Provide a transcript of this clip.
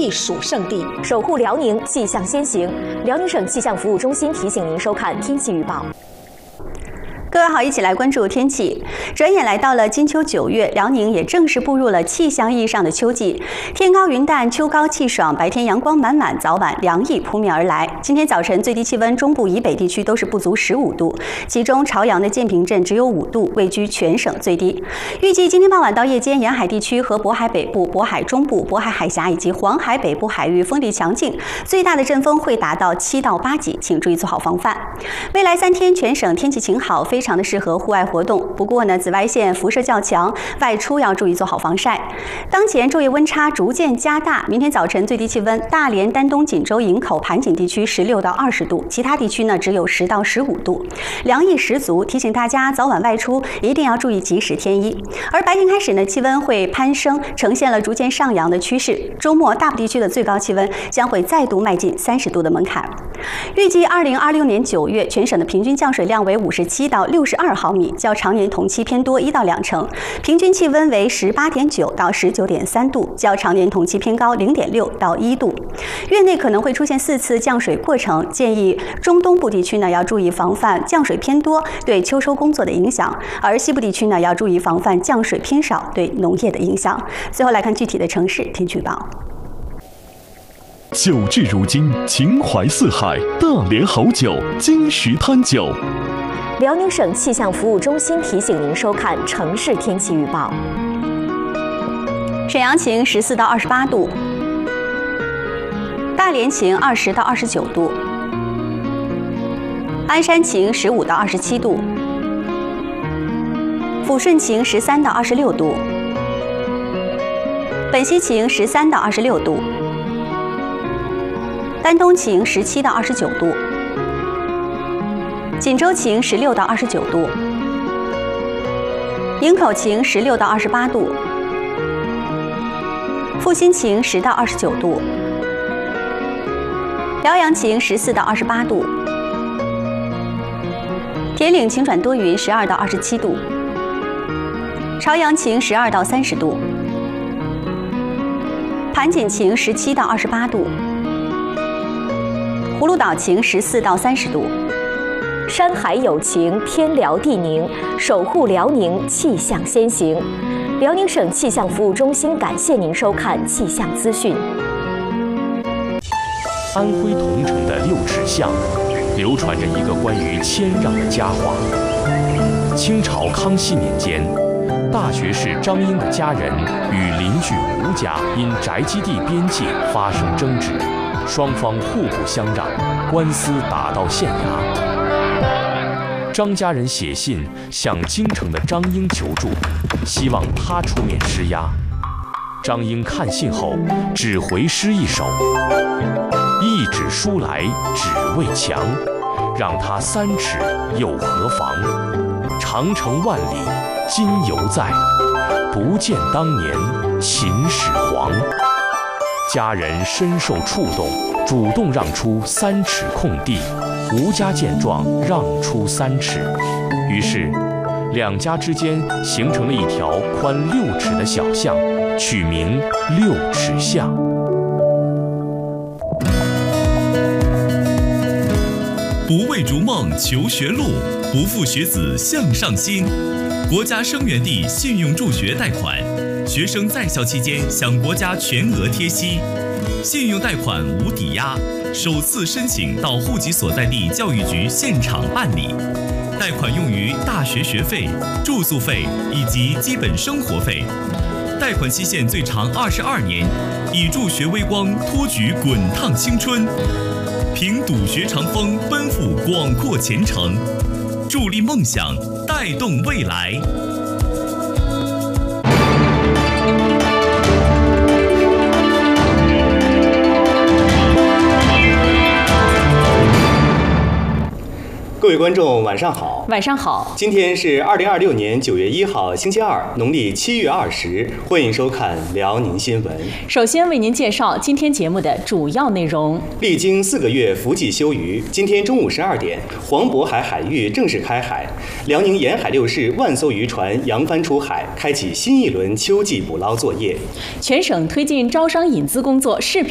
避暑胜地， 守护辽宁，气象先行。辽宁省气象服务中心提醒您收看天气预报。 各位好，一起来关注天气。转眼来到了金秋9月，辽宁也正式步入了气象意义上的秋季。天高云淡，秋高气爽，白天阳光满满，早晚凉意扑面而来。今天早晨最低气温，中部以北地区都是不足15度，其中朝阳的建平镇只有5度，位居全省最低。预计今天傍晚到夜间，沿海地区和渤海北部、渤海中部、渤海海峡以及黄海北部海域风力强劲，最大的阵风会达到7到8级，请注意做好防范。未来3天全省天气晴好，非常的适合户外活动。不过呢，紫外线辐射较强，外出要注意做好防晒。当前昼夜温差逐渐加大，明天早晨最低气温，大连、丹东、锦州、营口、盘锦地区16到20度，其他地区呢只有10到15度，凉意十足。提醒大家早晚外出一定要注意及时添衣。而白天开始呢，气温会攀升，呈现了逐渐上扬的趋势。周末大部地区的最高气温将会再度迈进30度的门槛。预计2026年9月，全省的平均降水量为57到62毫米，较常年同期偏多1到2成，平均气温为18.9到19.3度，较常年同期偏高0.6到1度。月内可能会出现4次降水过程，建议中东部地区呢要注意防范降水偏多对秋收工作的影响，而西部地区呢要注意防范降水偏少对农业的影响。最后来看具体的城市天气预报。 酒至如今，情怀四海，大连好酒，金石滩酒。 辽宁省气象服务中心提醒您收看城市天气预报。 沈阳晴14到28度，大连晴20到29度，鞍山晴15到27度，抚顺晴13到26度，本溪晴13到26度，丹东晴17到29度，锦州晴16到29度，营口晴16到28度，阜新晴10到29度，辽阳晴14到28度，铁岭晴转多云12到27度，朝阳晴12到30度，盘锦晴17到28度，葫芦岛晴14到30度。 山海有情，天辽地宁，守护辽宁，气象先行。辽宁省气象服务中心感谢您收看气象资讯。 安徽桐城的6尺巷，流传着一个关于谦让的佳话。清朝康熙年间，大学士张英的家人与邻居吴家因宅基地边界发生争执，双方互不相让，官司打到县衙。张家人写信向京城的张英求助，希望他出面施压。张英看信后，只回诗一首：一纸书来只为墙，让他3尺又何妨？长城万里今犹在，不见当年秦始皇。家人深受触动，主动让出3尺空地。吴家见状，让出3尺，于是两家之间形成了一条宽6尺的小巷，取名6尺巷。 不为逐梦求学路，不负学子向上心。国家生源地信用助学贷款，学生在校期间享国家全额贴息，信用贷款无抵押。首次申请到户籍所在地教育局现场办理，贷款用于大学学费、住宿费以及基本生活费，贷款期限最长22年，以助学微光托举滚烫青春，凭笃学长风奔赴广阔前程，助力梦想，带动未来。 各位观众，晚上好。 晚上好。 今天是2026年9月1号，星期二，农历7月20。欢迎收看辽宁新闻。 首先为您介绍今天节目的主要内容。 历经4个月伏季休渔，今天中午12点，黄渤海海域正式开海。辽宁沿海6市万艘渔船扬帆出海，开启新一轮秋季捕捞作业。 全省推进招商引资工作视频